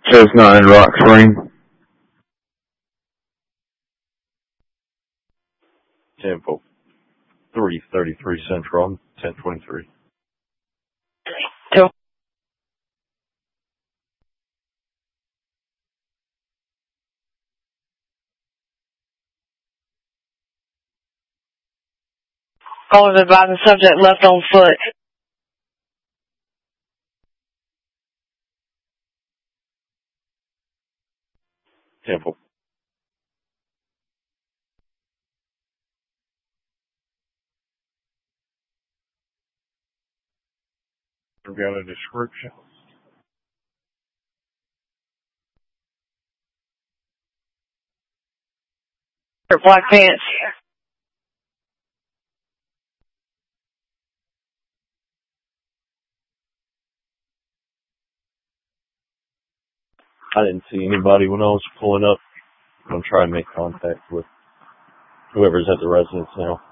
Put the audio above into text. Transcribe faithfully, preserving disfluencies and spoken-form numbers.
Says not in Rock Spring. Temple. three thirty-three Central, ten twenty-three. Two. Calling advise the subject left on foot. Temple. We've got a description. Black pants. I didn't see anybody when I was pulling up. I'm going to try and make contact with whoever's at the residence now.